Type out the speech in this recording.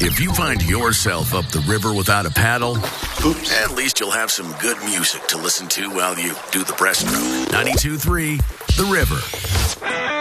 If you find yourself up the river without a paddle, oops, at least you'll have some good music to listen to while you do the breaststroke. 92.3, The River.